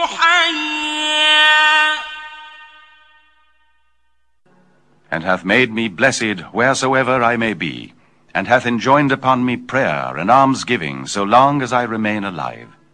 حيا And hath made me blessed wheresoever I may be, and hath enjoined upon me prayer and almsgiving so long as I remain alive.